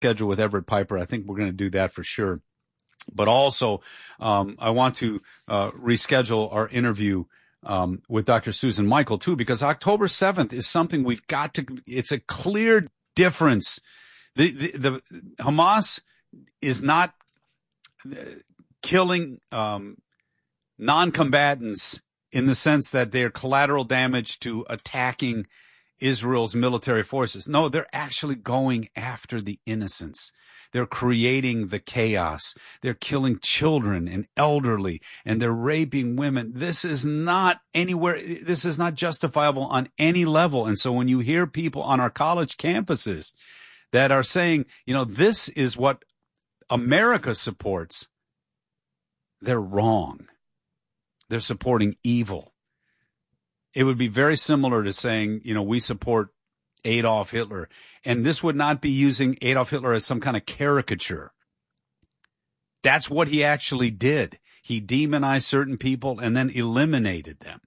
schedule with Everett Piper. I think we're going to do that for sure. But also, I want to reschedule our interview with Dr. Susan Michael, too, because October 7th is something we've got to, it's a clear difference. The Hamas is not killing non-combatants in the sense that they're collateral damage to attacking Israel's military forces. No, they're actually going after the innocents. They're creating the chaos. They're killing children and elderly, and they're raping women. This is not justifiable on any level. And so when you hear people on our college campuses that are saying, this is what America supports, they're wrong. They're supporting evil. It would be very similar to saying, we support Adolf Hitler. And this would not be using Adolf Hitler as some kind of caricature. That's what he actually did. He demonized certain people and then eliminated them.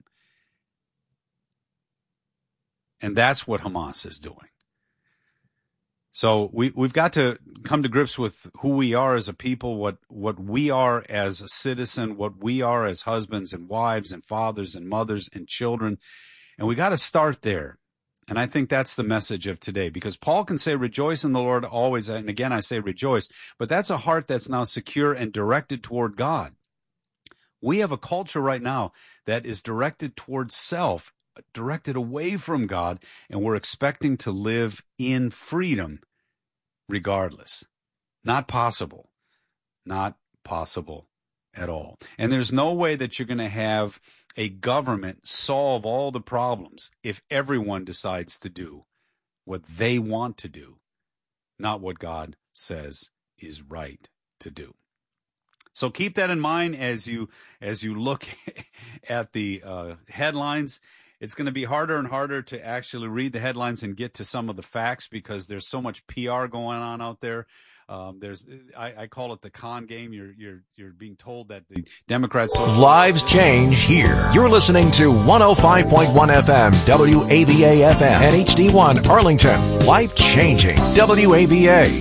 And that's what Hamas is doing. So we've got to come to grips with who we are as a people, what we are as a citizen, what we are as husbands and wives and fathers and mothers and children. And we got to start there. And I think that's the message of today, because Paul can say, rejoice in the Lord always. And again, I say rejoice, but that's a heart that's now secure and directed toward God. We have a culture right now that is directed towards self, directed away from God, and we're expecting to live in freedom regardless. Not possible. Not possible at all. And there's no way that you're going to have a government solve all the problems if everyone decides to do what they want to do, not what God says is right to do. So keep that in mind as you look at the headlines. It's going to be harder and harder to actually read the headlines and get to some of the facts because there's so much PR going on out there. I call it the con game. You're being told that the Democrats. Lives change here. You're listening to 105.1 FM, WAVA FM, and HD1 Arlington. Life changing, WAVA.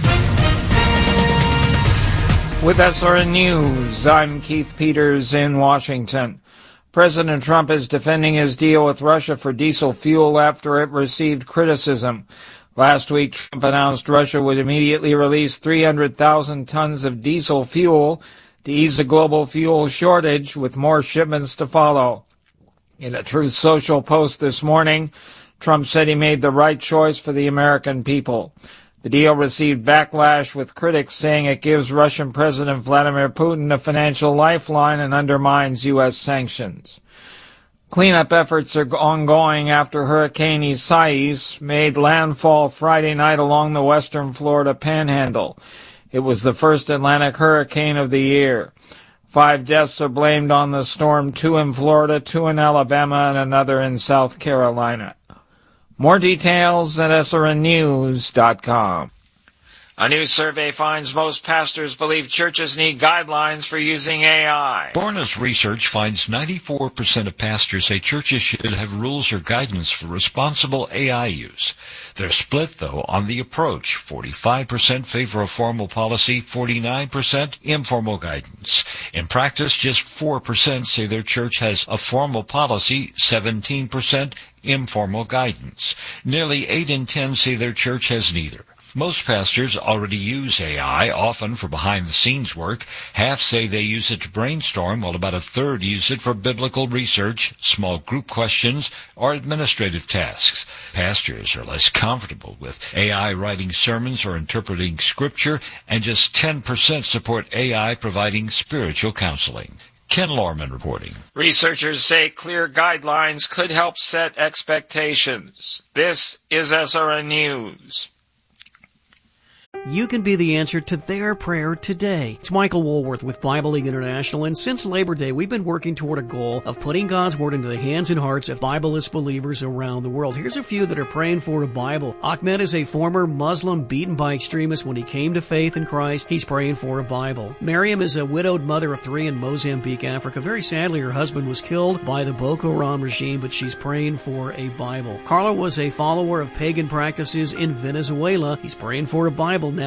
With SRN News, I'm Keith Peters in Washington. President Trump is defending his deal with Russia for diesel fuel after it received criticism. Last week, Trump announced Russia would immediately release 300,000 tons of diesel fuel to ease the global fuel shortage, with more shipments to follow. In a Truth Social post this morning, Trump said he made the right choice for the American people. The deal received backlash, with critics saying it gives Russian President Vladimir Putin a financial lifeline and undermines U.S. sanctions. Cleanup efforts are ongoing after Hurricane Isaias made landfall Friday night along the western Florida panhandle. It was the first Atlantic hurricane of the year. 5 deaths are blamed on the storm, 2 in Florida, 2 in Alabama, and another in South Carolina. More details at srnnews.com. A new survey finds most pastors believe churches need guidelines for using AI. Barna's research finds 94% of pastors say churches should have rules or guidance for responsible AI use. They're split, though, on the approach. 45% favor a formal policy, 49% informal guidance. In practice, just 4% say their church has a formal policy, 17% informal guidance. Nearly 8 in 10 say their church has neither. Most pastors already use AI, often for behind-the-scenes work. Half say they use it to brainstorm, while about a third use it for biblical research, small group questions, or administrative tasks. Pastors are less comfortable with AI writing sermons or interpreting scripture, and just 10% support AI providing spiritual counseling. Ken Lorman reporting. Researchers say clear guidelines could help set expectations. This is SRN News. You can be the answer to their prayer today. It's Michael Woolworth with Bible League International, and since Labor Day, we've been working toward a goal of putting God's Word into the hands and hearts of Bibleless believers around the world. Here's a few that are praying for a Bible. Ahmed is a former Muslim beaten by extremists when he came to faith in Christ. He's praying for a Bible. Miriam is a widowed mother of 3 in Mozambique, Africa. Very sadly, her husband was killed by the Boko Haram regime, but she's praying for a Bible. Carla was a follower of pagan practices in Venezuela. He's praying for a Bible.